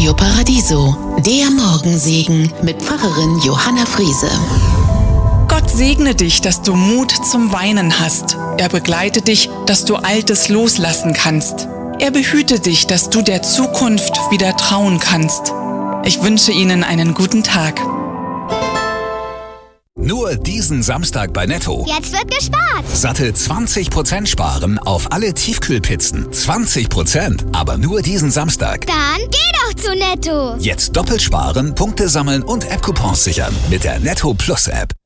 Radio Paradiso, der Morgensegen mit Pfarrerin Johanna Friese. Gott segne dich, dass du Mut zum Weinen hast. Er begleite dich, dass du Altes loslassen kannst. Er behüte dich, dass du der Zukunft wieder trauen kannst. Ich wünsche Ihnen einen guten Tag. Nur diesen Samstag bei Netto. Jetzt wird gespart. Satte 20% sparen auf alle Tiefkühlpizzen. 20%, aber nur diesen Samstag. Dann geh doch zu Netto. Jetzt doppelt sparen, Punkte sammeln und App-Coupons sichern mit der Netto Plus App.